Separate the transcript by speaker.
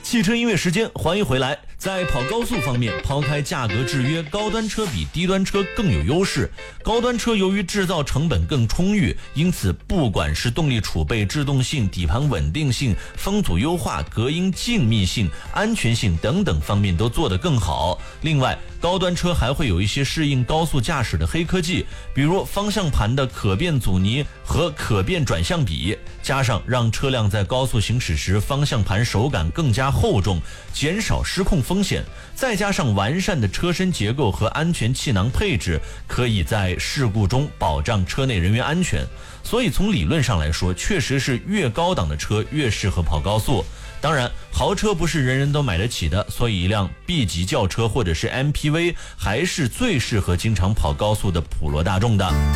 Speaker 1: 汽车音乐时间，欢迎回来。在跑高速方面，抛开价格制约，高端车比低端车更有优势。高端车由于制造成本更充裕，因此不管是动力储备、制动性、底盘稳定性、风阻优化、隔音静谧性、安全性等等方面都做得更好。另外，高端车还会有一些适应高速驾驶的黑科技，比如方向盘的可变阻尼和可变转向比，加上让车辆在高速行驶时方向盘手感更加厚重，减少失控风险，再加上完善的车身结构和安全气囊配置，可以在事故中保障车内人员安全。所以从理论上来说，确实是越高档的车越适合跑高速。当然，豪车不是人人都买得起的，所以一辆 B 级轿车或者是 MPV 还是最适合经常跑高速的普罗大众的。